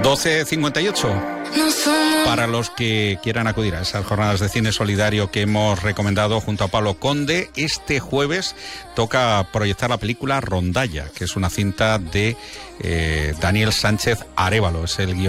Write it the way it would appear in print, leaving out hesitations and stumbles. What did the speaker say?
12:58. Para los que quieran acudir a esas jornadas de cine solidario que hemos recomendado junto a Pablo Conde, este jueves toca proyectar la película Rondalla, que es una cinta de Daniel Sánchez Arévalo, es el guionista.